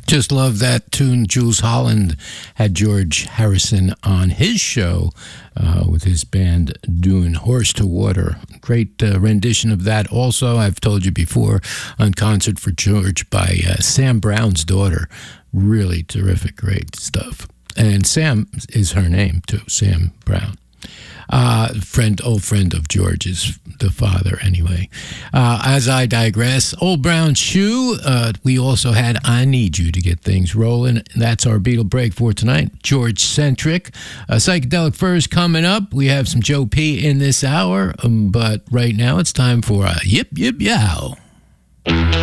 Just love that tune. Jules Holland had George Harrison on his show with his band doing Horse to Water. Great rendition of that. Also, I've told you before, on Concert for George by Sam Brown's daughter. Really terrific, great stuff. And Sam is her name too, Sam Brown. Old friend of George's, the father, anyway. As I digress, Old Brown Shoe. We also had I Need You to get things rolling. That's our Beatle break for tonight. George Centric. Psychedelic Furs coming up. We have some Joe P in this hour, but right now it's time for a Yip Yip Yow.